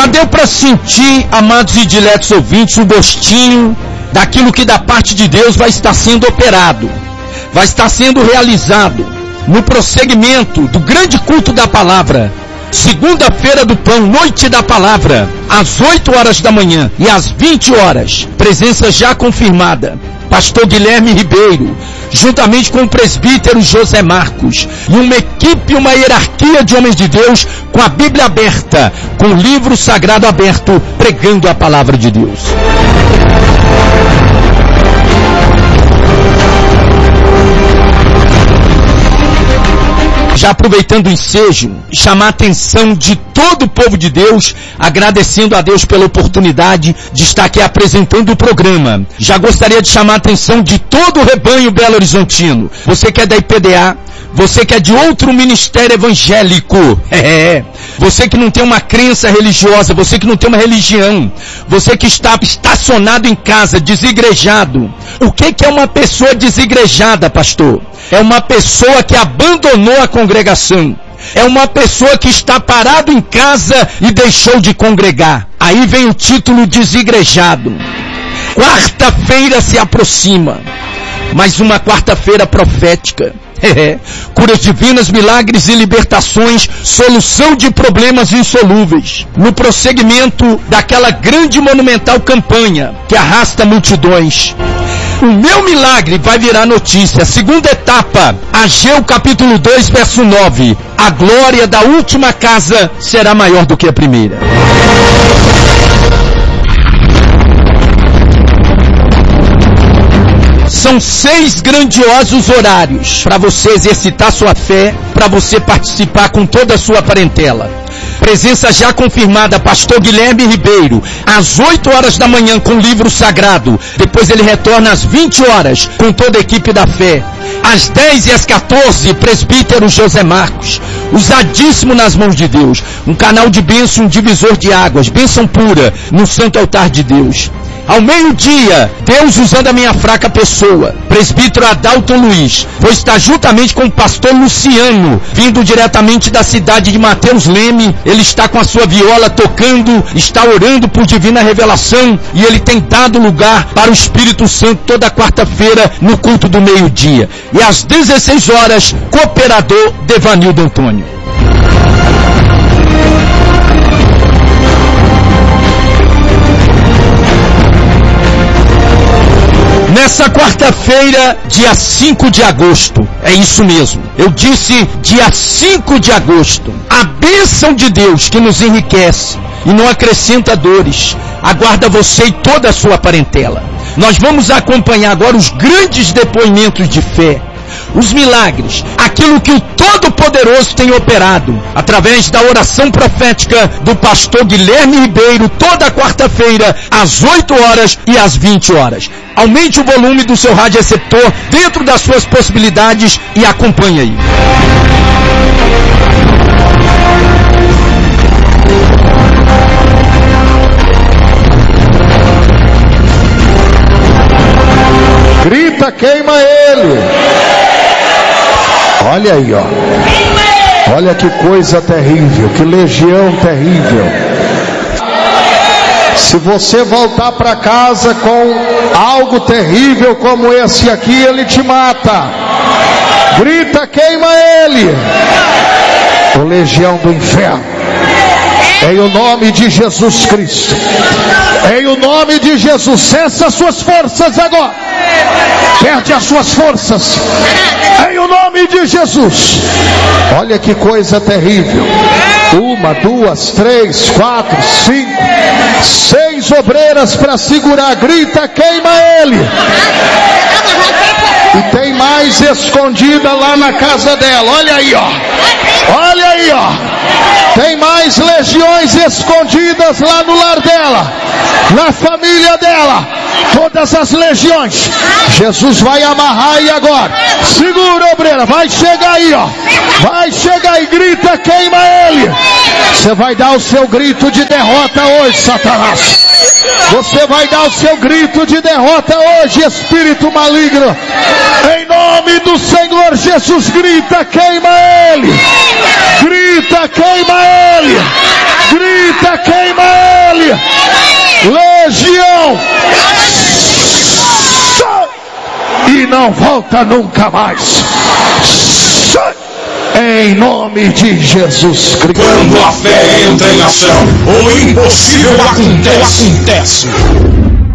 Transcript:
Já deu para sentir, amados e diletos ouvintes, o gostinho daquilo que da parte de Deus vai estar sendo operado, vai estar sendo realizado no prosseguimento do grande culto da palavra. Segunda-feira do Pão, noite da palavra, às 8 horas da manhã e às 20 horas, presença já confirmada, pastor Guilherme Ribeiro, juntamente com o presbítero José Marcos, e uma equipe, uma hierarquia de homens de Deus, com a Bíblia aberta, com o livro sagrado aberto, pregando a palavra de Deus. Já aproveitando o ensejo, chamar a atenção de todo o povo de Deus, agradecendo a Deus pela oportunidade de estar aqui apresentando o programa. Já gostaria de chamar a atenção de todo o rebanho Belo Horizontino. Você que é da IPDA, você que é de outro ministério evangélico, você que não tem uma crença religiosa, você que não tem uma religião, você que está estacionado em casa, desigrejado. O que é uma pessoa desigrejada, pastor? É uma pessoa que abandonou a congregação. É uma pessoa que está parado em casa e deixou de congregar. Aí vem o título desigrejado. Quarta-feira se aproxima. Mais uma quarta-feira profética. Curas divinas, milagres e libertações, solução de problemas insolúveis. No prosseguimento daquela grande e monumental campanha que arrasta multidões. O meu milagre vai virar notícia. Segunda etapa, Ageu capítulo 2, verso 9. A glória da última casa será maior do que a primeira. São 6 grandiosos horários para você exercitar sua fé, para você participar com toda a sua parentela. Presença já confirmada, pastor Guilherme Ribeiro, às 8 horas da manhã com o livro sagrado. Depois ele retorna às 20 horas com toda a equipe da fé. Às 10 e às 14, presbítero José Marcos, usadíssimo nas mãos de Deus. Um canal de bênção, um divisor de águas, bênção pura no santo altar de Deus. Ao meio-dia, Deus usando a minha fraca pessoa, presbítero Adalto Luiz, vou estar juntamente com o pastor Luciano, vindo diretamente da cidade de Mateus Leme. Ele está com a sua viola tocando, está orando por divina revelação, e ele tem dado lugar para o Espírito Santo toda quarta-feira no culto do meio-dia. E às 16 horas, cooperador Devanildo Antônio. Nessa quarta-feira, dia 5 de agosto, é isso mesmo, eu disse dia 5 de agosto, a bênção de Deus que nos enriquece e não acrescenta dores, aguarda você e toda a sua parentela. Nós vamos acompanhar agora os grandes depoimentos de fé, os milagres, aquilo que o Todo-Poderoso tem operado, através da oração profética do pastor Guilherme Ribeiro, toda quarta-feira, às 8 horas e às 20 horas. Aumente o volume do seu rádio receptor dentro das suas possibilidades e acompanhe aí. Grita, queima ele! Olha aí, ó. Olha que coisa terrível, que legião terrível. Se você voltar para casa com algo terrível como esse aqui, ele te mata. Grita, queima ele! O legião do inferno. Em o nome de Jesus Cristo. Em o nome de Jesus, cessa as suas forças agora. Perde as suas forças. Em o nome de Jesus. Olha que coisa terrível. 1, 2, 3, 4, 5, 6 obreiras para segurar. Grita, queima ele. E tem mais escondida lá na casa dela. Olha aí, ó. Olha aí, ó. Tem mais legiões escondidas lá no lar dela, na família dela. Todas as legiões. Jesus vai amarrar aí agora. Segura, obreira. Vai chegar aí, ó. Vai chegar aí. Grita, queima ele. Você vai dar o seu grito de derrota hoje, Satanás. Você vai dar o seu grito de derrota hoje, espírito maligno. Em nome do Senhor Jesus, grita, queima ele. Grita, queima ele. Grita, queima e não volta nunca mais. Sai! Em nome de Jesus Cristo. Quando a fé entra em ação, o impossível acontece.